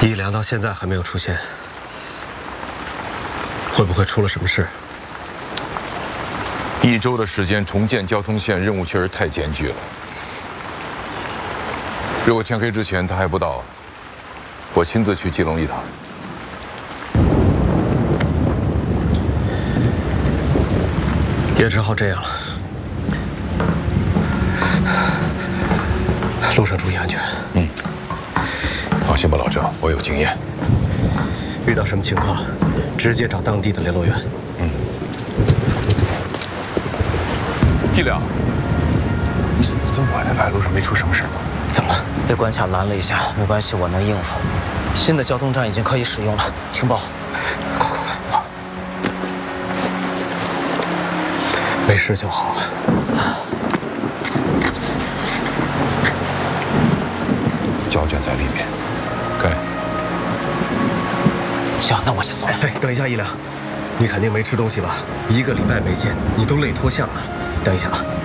一良到现在还没有出现，会不会出了什么事 ？1周的时间重建交通线，任务确实太艰巨了。如果天黑之前他还不到，我亲自去基隆一趟。 也只好这样了。路上注意安全。 放心吧，老郑，我有经验。 遇到什么情况，直接找当地的联络员。 一良，你怎么这么晚才来？路上没出什么事吗？ 怎么了？ 被关卡拦了一下，没关系，我能应付。新的交通站已经可以使用了，请报。 快！没事就好啊。 胶卷在里面。该。 行，那我先走了。 哎，等一下，一良，你肯定没吃东西吧？1个礼拜没见，你都累脱相了。等一下啊。